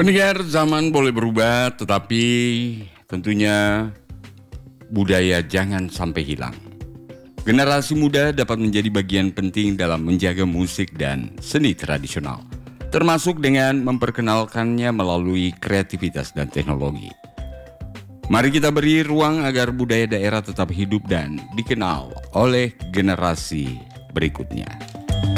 Pendengar, zaman boleh berubah, tetapi tentunya budaya jangan sampai hilang. Generasi muda dapat menjadi bagian penting dalam menjaga musik dan seni tradisional, termasuk dengan memperkenalkannya melalui kreativitas dan teknologi. Mari kita beri ruang agar budaya daerah tetap hidup dan dikenal oleh generasi berikutnya.